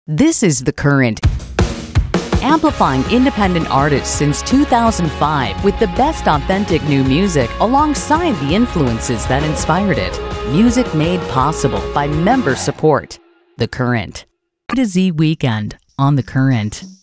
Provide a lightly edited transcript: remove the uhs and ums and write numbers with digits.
This is The Current, amplifying independent artists since 2005 with the best authentic new music alongside the influences that inspired it. Music made possible by member support. The Current. A to Z Weekend on The Current.